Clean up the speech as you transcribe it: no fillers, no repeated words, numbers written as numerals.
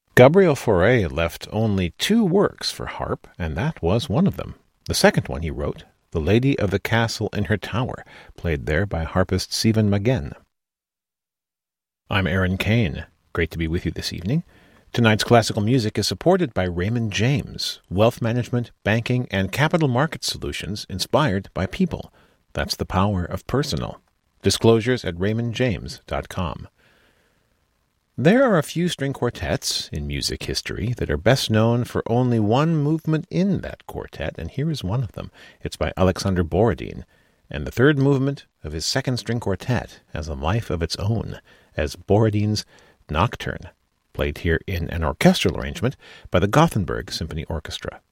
Gabriel Fauré left only two works for harp, and that was one of them. The second one he wrote, The Lady of the Castle in Her Tower, played there by harpist Stephen Maginn. I'm Aaron Kane. Great to be with you this evening. Tonight's classical music is supported by Raymond James, wealth management, banking, and capital market solutions inspired by people. That's the power of personal. Disclosures at raymondjames.com. There are a few string quartets in music history that are best known for only one movement in that quartet, and here is one of them. It's by Alexander Borodin, and the third movement of his second string quartet has a life of its own as Borodin's Nocturne, played here in an orchestral arrangement by the Gothenburg Symphony Orchestra.